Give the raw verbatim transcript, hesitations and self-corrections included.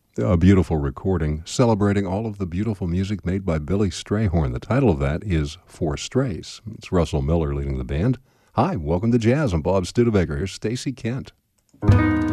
A beautiful recording celebrating all of the beautiful music made by Billy Strayhorn. The title of that is Four Strays. It's Russell Miller leading the band. Hi, welcome to Jazz. I'm Bob Studebaker. Here's Stacy Kent.